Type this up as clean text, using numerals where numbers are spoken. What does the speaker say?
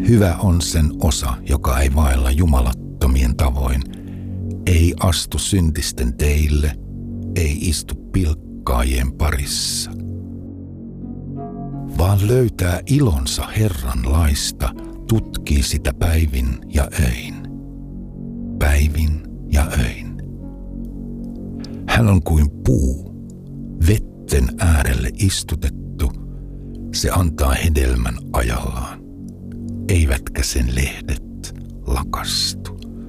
Hyvä on sen osa, joka ei vaella jumalattomien tavoin, ei astu syntisten teille, ei istu pilkkaajien parissa, vaan löytää ilonsa Herran laista, tutkii sitä päivin ja öin. Päivin ja öin. Hän on kuin puu, vetten äärelle istutettu, se antaa hedelmän ajallaan, eivätkä sen lehdet lakastu.